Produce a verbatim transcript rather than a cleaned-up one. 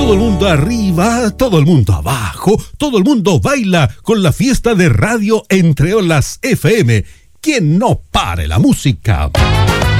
Todo el mundo arriba, todo el mundo abajo, todo el mundo baila con la fiesta de radio Entre Olas F M. ¡Que no pare la música!